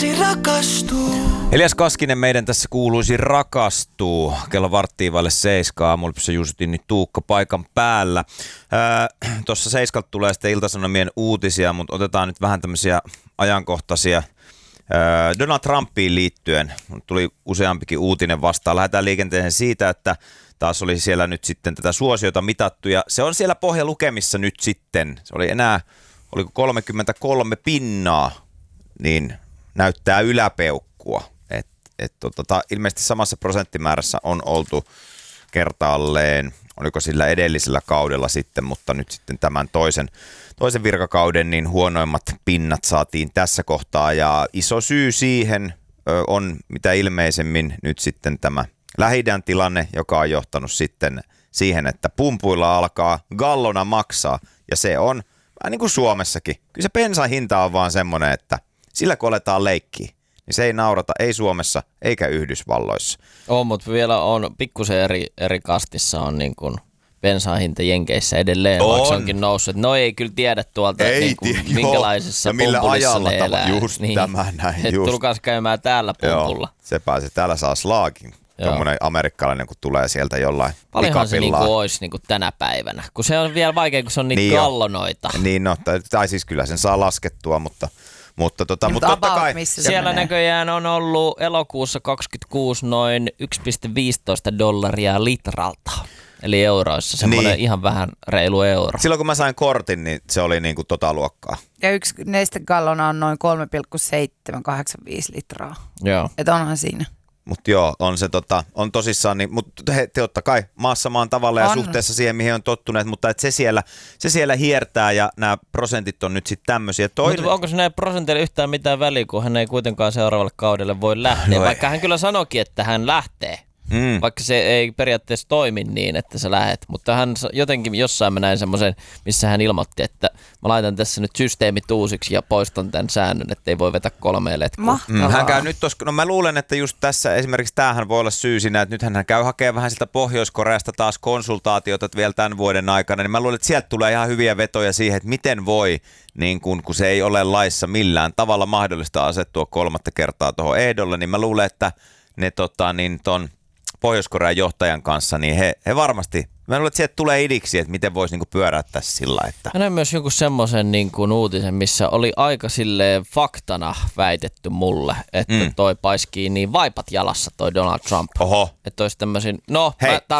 kuuluisi rakastua. Elias Kaskinen meidän tässä kuuluisi rakastuu. Kello 6:45 aamulla Justin Tuukka paikan päällä. Tuossa 7 tulee sitten Ilta-Sanomien uutisia, mutta otetaan nyt vähän tämmöisiä ajankohtaisia. Donald Trumpiin liittyen tuli useampikin uutinen vastaan. Lähdetään liikenteeseen siitä, että taas oli siellä nyt sitten tätä suosiota mitattu ja se on siellä pohjalukemissa nyt sitten. Se oli enää, oliko 33 pinnaa, niin näyttää yläpeukkua. Ilmeisesti samassa prosenttimäärässä on oltu kertaalleen, oliko sillä edellisellä kaudella sitten, mutta nyt sitten tämän toisen virkakauden niin huonoimmat pinnat saatiin tässä kohtaa ja iso syy siihen on mitä ilmeisemmin nyt sitten tämä Lähi-idän tilanne, joka on johtanut sitten siihen, että pumpuilla alkaa gallona maksaa ja se on vähän niin kuin Suomessakin. Kyllä se bensan hinta on vaan semmoinen, että sillä kun aletaan leikkiä, niin se ei naurata, ei Suomessa eikä Yhdysvalloissa. On, mutta vielä on pikkusen eri kastissa on niin kuin bensan hinta Jenkeissä edelleen, vaikka se onkin noussut. No ei kyllä tiedä tuolta niin kuin, minkälaisessa pumpulissa ne elää. Just niin, tämä näin. Tulkaas käymään täällä pumpulla. Joo, se pääsee. Täällä saa slaakin. Tuommoinen amerikkalainen, kun tulee sieltä jollain paljonhan se niinku olisi niinku tänä päivänä, kun se on vielä vaikea, kun se on niitä gallonoita. Niin, no, tai siis kyllä sen saa laskettua, mutta totta kai. Siellä näköjään on ollut elokuussa 26 noin $1.15 litralta. Eli euroissa, semmoinen ihan vähän reilu euro. Silloin kun mä sain kortin, niin se oli niinku luokkaa. Ja yksi nestegallona on noin 3,785 litraa. Joo. Että onhan siinä. Mutta joo, on se on tosissaan, niin, mutta totta kai maassa maan tavalla ja suhteessa siihen, mihin on tottuneet, mutta et se siellä hiertää ja nämä prosentit on nyt sitten tämmöisiä. Mutta onko se näin prosentille yhtään mitään väliä, kun hän ei kuitenkaan seuraavalle kaudelle voi lähteä, vaikka hän kyllä sanoikin, että hän lähtee. Vaikka se ei periaatteessa toimi niin, että sä lähet, mutta hän jotenkin jossain mä näin semmoisen, missä hän ilmoitti, että mä laitan tässä nyt systeemit uusiksi ja poistan tämän säännön, että ei voi vetää 3 letkua. Hän käy nyt no mä luulen, että just tässä esimerkiksi tämähän voi olla syy siinä, että nyt hän käy hakemaan vähän siltä Pohjois-Koreasta taas konsultaatiota vielä tämän vuoden aikana, niin mä luulen, että sieltä tulee ihan hyviä vetoja siihen, että miten voi, niin kun se ei ole laissa millään tavalla mahdollista asettua 3 kertaa tuohon ehdolle, niin mä luulen, että ne ton Pohjois-Korean johtajan kanssa, niin he varmasti, mä luulen, että sieltä tulee idiksi, että miten voisi niinku pyöräyttää sillä, että... Mä näin myös joku semmoisen niinku uutisen, missä oli aika silleen faktana väitetty mulle, että toi paiskii niin vaipat jalassa toi Donald Trump. Oho. Että olisi tämmöisin,